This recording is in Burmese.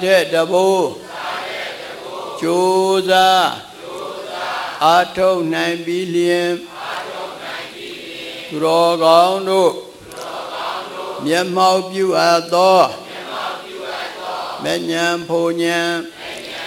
တဲ့တဘိုးကြိုးစားအားထုတ်နိုင်ပြီးလျင်သူတော်ကောင်းတို့မျက်မှောက်ပြုအပ်သောမဉ္ဇဉ်ဖို့ဉ္ဇဉ်